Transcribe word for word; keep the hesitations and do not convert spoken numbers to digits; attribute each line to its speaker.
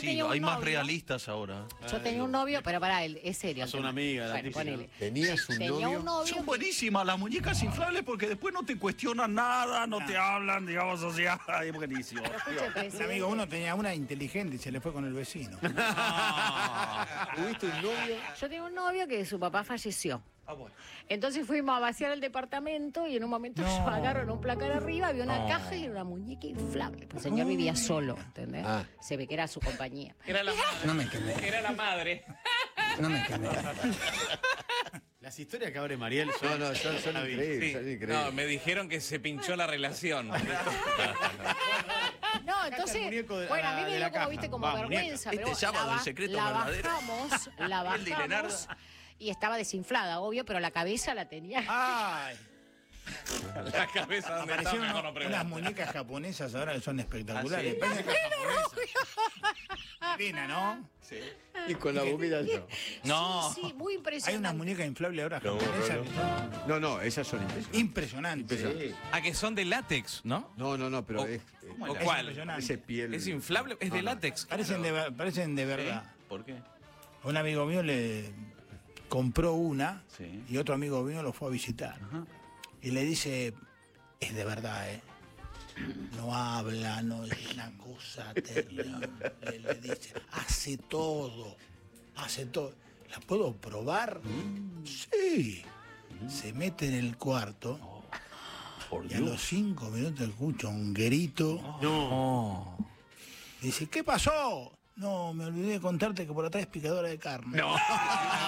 Speaker 1: sí, hay más realistas ahora.
Speaker 2: Yo tenía un novio, pero pará, él, es serio.
Speaker 3: Pasó una amiga, la
Speaker 2: bueno,
Speaker 3: típica.
Speaker 2: ponele.
Speaker 4: ¿Tenías un
Speaker 2: Tenía
Speaker 4: novio?
Speaker 2: un novio.
Speaker 1: Son buenísimas las muñecas inflables porque después no te cuestionan nada, no te hablan, digamos, o sea, es buenísimo.
Speaker 2: Escuche,
Speaker 5: Un
Speaker 2: presidente.
Speaker 5: amigo uno tenía una inteligente y se le fue con el vecino.
Speaker 4: ¿Tuviste un novio?
Speaker 2: Yo tenía un novio que su papá falleció.
Speaker 1: Ah, bueno.
Speaker 2: Entonces fuimos a vaciar el departamento y en un momento
Speaker 5: No.
Speaker 2: yo agarro en un placar arriba, había una caja y era una muñeca inflable. Pues el señor vivía solo, ¿entendés?
Speaker 4: Ah.
Speaker 2: Se ve que era su compañía.
Speaker 6: Era la madre.
Speaker 5: No me quemé,
Speaker 6: Era la madre.
Speaker 5: no me quemé.
Speaker 3: Las historias que abre Mariel son...
Speaker 4: No, no, son, son
Speaker 3: La vi.
Speaker 4: increíbles,
Speaker 6: Sí.
Speaker 4: son increíbles.
Speaker 6: No, me dijeron que se pinchó la relación.
Speaker 2: No, entonces,
Speaker 3: el muñeco de-
Speaker 2: bueno, a mí
Speaker 3: de
Speaker 2: me
Speaker 3: la
Speaker 2: dio como,
Speaker 3: caja.
Speaker 2: viste, como
Speaker 3: Va,
Speaker 2: vergüenza.
Speaker 1: muñeca.
Speaker 2: Pero
Speaker 1: Este sábado,
Speaker 2: la,
Speaker 1: el secreto
Speaker 2: la
Speaker 1: verdadero.
Speaker 2: bajamos, la
Speaker 1: El de Leonardo.
Speaker 2: bajamos y estaba desinflada, obvio, pero la cabeza la tenía.
Speaker 5: Ay,
Speaker 6: La cabeza donde está,
Speaker 5: aparecieron
Speaker 6: mejor no
Speaker 5: unas
Speaker 6: pregunto.
Speaker 5: muñecas japonesas ahora que son espectaculares.
Speaker 1: ¿Ah, sí?
Speaker 5: Parecen japonesas. Divina, ¿no?
Speaker 4: Y con la bombilla no.
Speaker 1: No.
Speaker 2: Sí, sí, muy impresionante.
Speaker 5: Hay unas muñecas inflables ahora
Speaker 4: No,
Speaker 5: japonesas
Speaker 4: no,
Speaker 5: que son
Speaker 4: No, no, esas son impresionantes.
Speaker 5: impresionantes.
Speaker 4: Sí.
Speaker 6: Ah, que son de látex, ¿no?
Speaker 4: No, no, no, pero
Speaker 6: O-
Speaker 4: es,
Speaker 6: ¿O
Speaker 5: Es
Speaker 6: cuál?
Speaker 5: impresionante.
Speaker 4: ese piel.
Speaker 6: ¿Es inflable? Es de
Speaker 4: No, no.
Speaker 6: látex.
Speaker 5: Parecen de, ver- parecen de verdad.
Speaker 1: ¿Por qué?
Speaker 5: Un amigo mío le compró una
Speaker 1: Sí.
Speaker 5: y otro amigo mío lo fue a visitar. Y le dice, es de verdad, ¿eh? No habla, no es una cosa terrible. Le, le dice, hace todo, hace todo. ¿La puedo probar? Sí. Se mete en el cuarto
Speaker 1: Por
Speaker 5: y a los cinco minutos escucha un grito.
Speaker 6: No.
Speaker 5: Dice, ¿qué pasó? No, me olvidé de contarte que por atrás es picadora de carne.
Speaker 6: No.